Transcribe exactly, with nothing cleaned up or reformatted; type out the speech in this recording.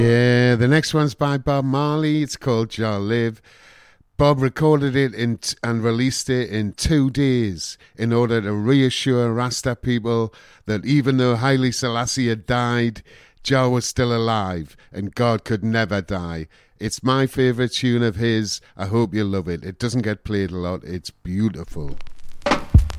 Yeah, the next one's by Bob Marley. It's called Jah Live. Bob recorded it in t- and released it in two days in order to reassure Rasta people that even though Haile Selassie had died, Jah was still alive and God could never die. It's my favourite tune of his. I hope you love it. It doesn't get played a lot. It's beautiful.